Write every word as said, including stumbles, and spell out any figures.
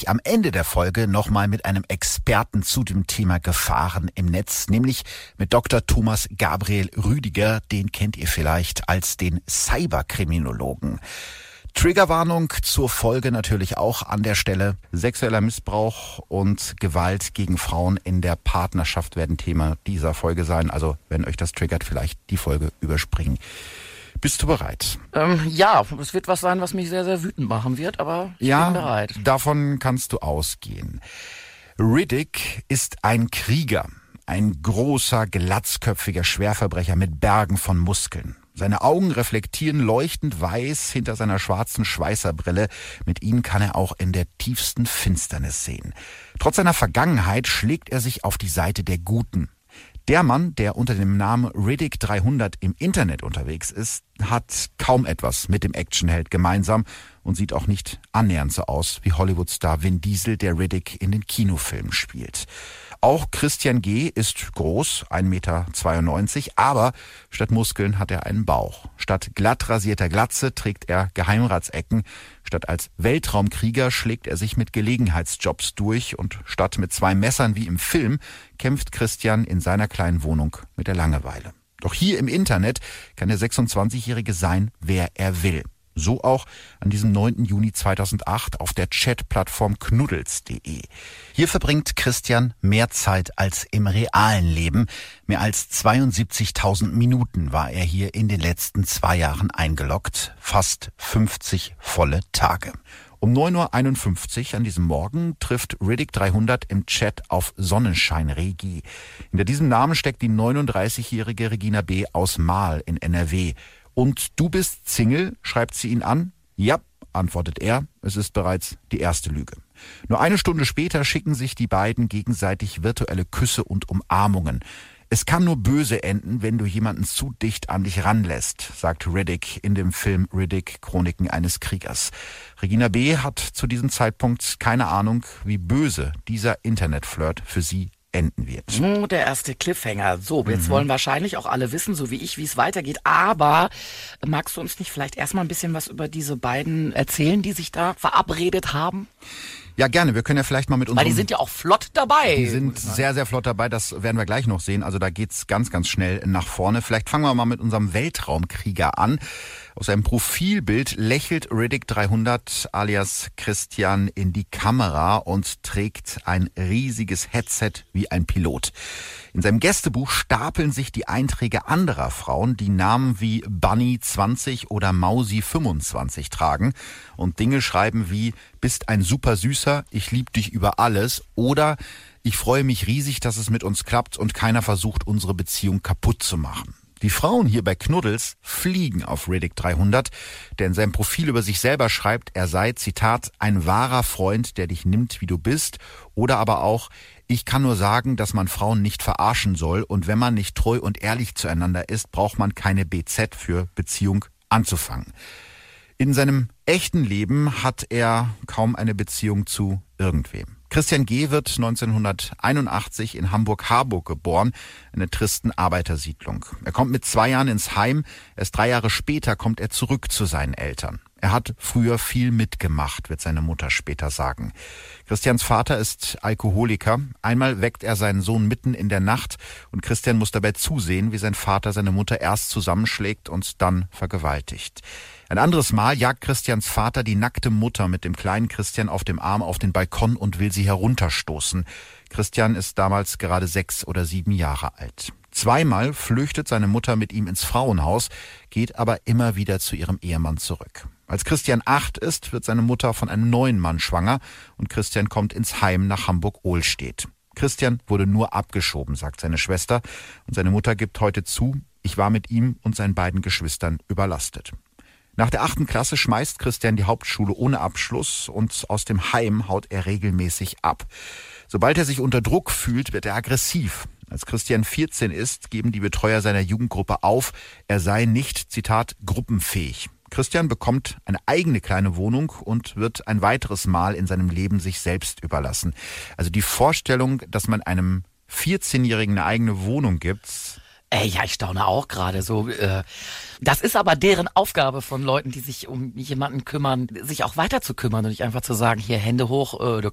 ich am Ende der Folge nochmal mit einem Experten zu dem Thema Gefahren im Netz, nämlich mit Doktor Thomas Gabriel Rüdiger. Den kennt ihr vielleicht als den Cyberkriminologen. Triggerwarnung zur Folge natürlich auch an der Stelle. Sexueller Missbrauch und Gewalt gegen Frauen in der Partnerschaft werden Thema dieser Folge sein. Also wenn euch das triggert, vielleicht die Folge überspringen. Bist du bereit? Ähm, ja, es wird was sein, was mich sehr, sehr wütend machen wird, aber ich ja, bin bereit. Davon kannst du ausgehen. Riddick ist ein Krieger, ein großer, glatzköpfiger Schwerverbrecher mit Bergen von Muskeln. Seine Augen reflektieren leuchtend weiß hinter seiner schwarzen Schweißerbrille. Mit ihnen kann er auch in der tiefsten Finsternis sehen. Trotz seiner Vergangenheit schlägt er sich auf die Seite der Guten. Der Mann, der unter dem Namen Riddick dreihundert im Internet unterwegs ist, hat kaum etwas mit dem Actionheld gemeinsam und sieht auch nicht annähernd so aus wie Hollywood-Star Vin Diesel, der Riddick in den Kinofilmen spielt. Auch Christian G. ist groß, ein Meter zweiundneunzig, aber statt Muskeln hat er einen Bauch. Statt glatt rasierter Glatze trägt er Geheimratsecken. Statt als Weltraumkrieger schlägt er sich mit Gelegenheitsjobs durch und statt mit zwei Messern wie im Film kämpft Christian in seiner kleinen Wohnung mit der Langeweile. Doch hier im Internet kann der sechsundzwanzigjährige sein, wer er will. So auch an diesem neunten Juni zweitausendacht auf der Chatplattform knuddels punkt de. Hier verbringt Christian mehr Zeit als im realen Leben. Mehr als zweiundsiebzigtausend Minuten war er hier in den letzten zwei Jahren eingeloggt. Fast fünfzig volle Tage. Um neun Uhr einundfünfzig an diesem Morgen trifft Riddick dreihundert im Chat auf Sonnenschein Regi. Hinter diesem Namen steckt die neununddreißigjährige Regina B. aus Marl in N R W. Und du bist Single, schreibt sie ihn an. Ja, antwortet er, es ist bereits die erste Lüge. Nur eine Stunde später schicken sich die beiden gegenseitig virtuelle Küsse und Umarmungen. Es kann nur böse enden, wenn du jemanden zu dicht an dich ranlässt, sagt Riddick in dem Film Riddick, Chroniken eines Kriegers. Regina B. hat zu diesem Zeitpunkt keine Ahnung, wie böse dieser Internetflirt für sie enden wird. Oh, der erste Cliffhanger. So, jetzt mhm. wollen wahrscheinlich auch alle wissen, so wie ich, wie es weitergeht. Aber magst du uns nicht vielleicht erstmal ein bisschen was über diese beiden erzählen, die sich da verabredet haben? Ja, gerne. Wir können ja vielleicht mal mit unserem... Weil die sind ja auch flott dabei. Die sind sehr, sehr flott dabei. Das werden wir gleich noch sehen. Also da geht's ganz, ganz schnell nach vorne. Vielleicht fangen wir mal mit unserem Weltraumkrieger an. Aus seinem Profilbild lächelt Riddick dreihundert alias Christian in die Kamera und trägt ein riesiges Headset wie ein Pilot. In seinem Gästebuch stapeln sich die Einträge anderer Frauen, die Namen wie Bunny zwanzig oder Mausi fünfundzwanzig tragen und Dinge schreiben wie bist ein super Süßer, ich lieb dich über alles oder ich freue mich riesig, dass es mit uns klappt und keiner versucht, unsere Beziehung kaputt zu machen. Die Frauen hier bei Knuddels fliegen auf Riddick dreihundert, der in seinem Profil über sich selber schreibt, er sei, Zitat, ein wahrer Freund, der dich nimmt, wie du bist, oder aber auch, ich kann nur sagen, dass man Frauen nicht verarschen soll und wenn man nicht treu und ehrlich zueinander ist, braucht man keine B Z für Beziehung anzufangen. In seinem echten Leben hat er kaum eine Beziehung zu irgendwem. Christian G. wird neunzehnhunderteinundachtzig in Hamburg-Harburg geboren, einer tristen Arbeitersiedlung. Er kommt mit zwei Jahren ins Heim, erst drei Jahre später kommt er zurück zu seinen Eltern. Er hat früher viel mitgemacht, wird seine Mutter später sagen. Christians Vater ist Alkoholiker. Einmal weckt er seinen Sohn mitten in der Nacht und Christian muss dabei zusehen, wie sein Vater seine Mutter erst zusammenschlägt und dann vergewaltigt. Ein anderes Mal jagt Christians Vater die nackte Mutter mit dem kleinen Christian auf dem Arm auf den Balkon und will sie herunterstoßen. Christian ist damals gerade sechs oder sieben Jahre alt. Zweimal flüchtet seine Mutter mit ihm ins Frauenhaus, geht aber immer wieder zu ihrem Ehemann zurück. Als Christian acht ist, wird seine Mutter von einem neuen Mann schwanger und Christian kommt ins Heim nach Hamburg-Ohlstedt. Christian wurde nur abgeschoben, sagt seine Schwester, und seine Mutter gibt heute zu, ich war mit ihm und seinen beiden Geschwistern überlastet. Nach der achten Klasse schmeißt Christian die Hauptschule ohne Abschluss und aus dem Heim haut er regelmäßig ab. Sobald er sich unter Druck fühlt, wird er aggressiv. Als Christian vierzehn ist, geben die Betreuer seiner Jugendgruppe auf, er sei nicht, Zitat, gruppenfähig. Christian bekommt eine eigene kleine Wohnung und wird ein weiteres Mal in seinem Leben sich selbst überlassen. Also die Vorstellung, dass man einem vierzehnjährigen eine eigene Wohnung gibt... Ey, ja, ich staune auch gerade so. Äh, das ist aber deren Aufgabe von Leuten, die sich um jemanden kümmern, sich auch weiter zu kümmern und nicht einfach zu sagen, hier Hände hoch, äh, du